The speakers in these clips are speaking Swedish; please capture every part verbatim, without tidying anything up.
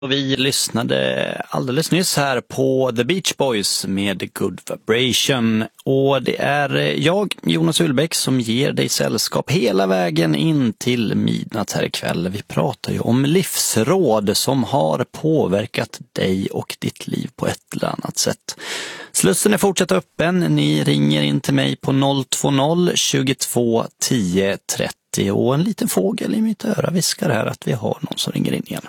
Och vi lyssnade alldeles nyss här på The Beach Boys med Good Vibration. Och det är jag, Jonas Ullbäck, som ger dig sällskap hela vägen in till midnatt här ikväll. Vi pratar ju om livsråd som har påverkat dig och ditt liv på ett eller annat sätt. Slussen är fortsatt öppen. Ni ringer in till mig på noll två noll tjugotvå tio trettio. Och en liten fågel i mitt öra viskar här att vi har någon som ringer in igen.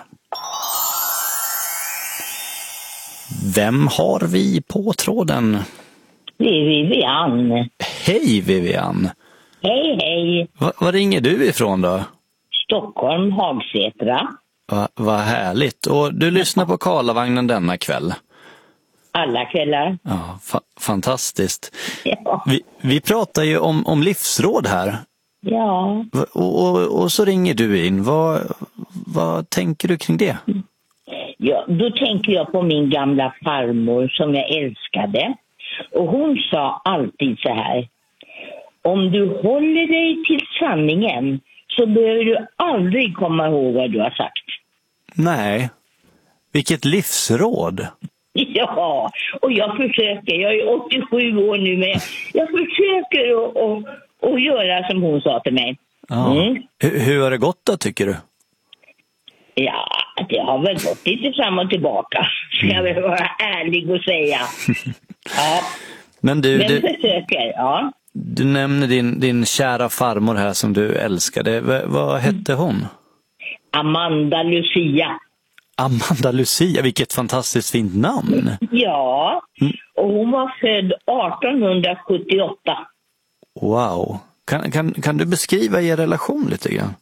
Vem har vi på tråden? Det är Vivian. Hej Vivian. Hej, hej. Va, vad ringer du ifrån då? Stockholm, Hagsätra. Va, vad härligt. Och du lyssnar på Karlavagnen denna kväll? Alla kvällar. Ja, fa- fantastiskt. Ja. Vi, vi pratar ju om, om livsråd här. Ja. Och, och, och så ringer du in. Vad, vad tänker du kring det? Ja, då tänker jag på min gamla farmor som jag älskade. Och hon sa alltid så här: om du håller dig till sanningen så behöver du aldrig komma ihåg vad du har sagt. Nej. Vilket livsråd. Ja, och jag försöker. Jag är åttiosju år nu, men jag försöker att, att, att göra som hon sa till mig. Ja. Mm. Hur, hur har det gått då, tycker du? Ja, det har väl gått lite fram och tillbaka. Ska jag väl vara ärlig och säga. Ja. Men du, Men du, försöker, ja. du nämner din, din kära farmor här som du älskade. V- vad hette hon? Amanda Lucia. Amanda Lucia, vilket fantastiskt fint namn. Ja, och hon var född arton sjuttioåtta. Wow. Kan, kan, kan du beskriva er relation lite grann?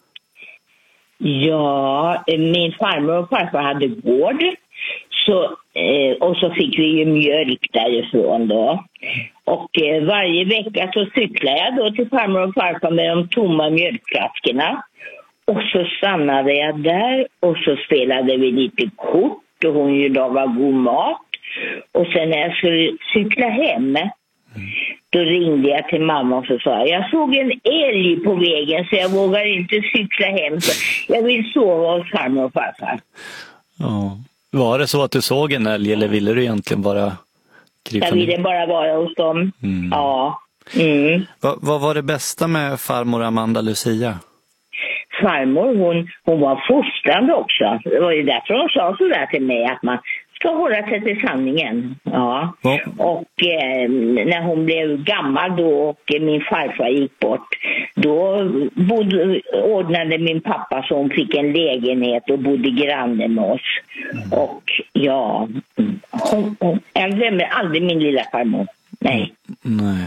Ja, min farmor och farfar hade gård. Så, eh, och så fick vi ju mjölk därifrån då. Och eh, varje vecka så cyklade jag då till farmor och farfar med de tomma mjölkflaskorna. Och så stannade jag där och så spelade vi lite kort och hon gjorde var god mat. Och sen när jag skulle cykla hem, då ringde jag till mamma och så sa jag, jag såg en älg på vägen så jag vågar inte cykla hem. Så jag vill sova hos farmor och farfar. Ja. Var det så att du såg en älg eller ville du egentligen bara krypa Jag ville bara vara hos dem. Mm. Ja. Mm. Va, vad var det bästa med farmor Amanda Lucia? Farmor, hon, hon var fostrande också. Det var ju därför hon sa så där till mig att man ska hålla sig till sanningen. Ja. Ja. Och eh, när hon blev gammal då och min farfar gick bort, då bodde, ordnade min pappa så hon fick en lägenhet och bodde granne med oss. Mm. Och ja, hon, hon, jag glömmer aldrig min lilla farmor. Nej. Nej.